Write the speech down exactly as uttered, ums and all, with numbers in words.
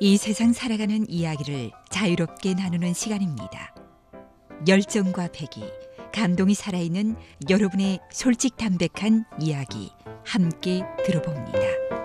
이 세상 살아가는 이야기를 자유롭게 나누는 시간입니다. 열정과 패기, 감동이 살아있는 여러분의 솔직담백한 이야기 함께 들어봅니다.